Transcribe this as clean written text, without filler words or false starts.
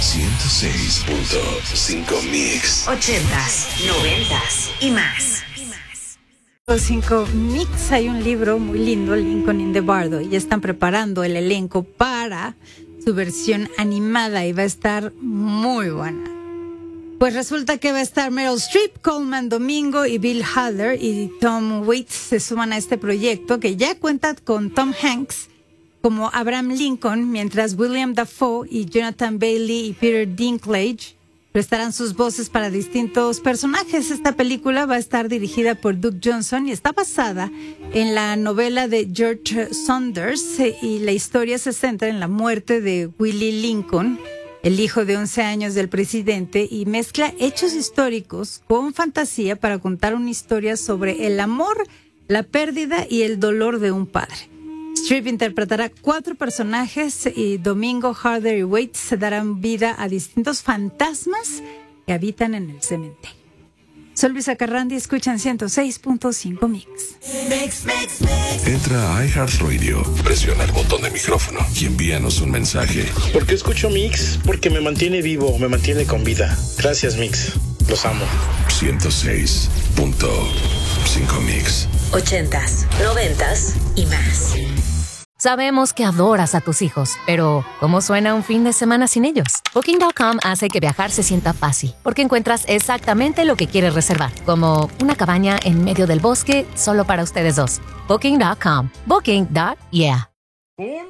106.5 Mix. 80s, 90s y más. 5 Mix, hay un libro muy lindo, Lincoln in the Bardo, y ya están preparando el elenco para su versión animada y va a estar muy buena. Pues resulta que va a estar Meryl Streep, Coleman Domingo y Bill Hader, y Tom Waits se suman a este proyecto que ya cuenta con Tom Hanks como Abraham Lincoln, mientras William Dafoe y Jonathan Bailey y Peter Dinklage prestarán sus voces para distintos personajes. Esta película va a estar dirigida por Doug Johnson y está basada en la novela de George Saunders, y la historia se centra en la muerte de Willie Lincoln, el hijo de 11 años del presidente, y mezcla hechos históricos con fantasía para contar una historia sobre el amor, la pérdida y el dolor de un padre. Streep interpretará 4 personajes y Domingo, Harder y Waits se darán vida a distintos fantasmas que habitan en el cementerio. Soy Luisa Carrandi, escuchan 106.5 Mix. Entra a iHeartRadio, presiona el botón de micrófono y envíanos un mensaje. ¿Por qué escucho Mix? Porque me mantiene vivo, me mantiene con vida. Gracias, Mix. Los amo. 106.5 Mix. 80s, 90s y más. Sabemos que adoras a tus hijos, pero ¿cómo suena un fin de semana sin ellos? Booking.com hace que viajar se sienta fácil, porque encuentras exactamente lo que quieres reservar, como una cabaña en medio del bosque solo para ustedes dos. Booking.com. Booking.yeah.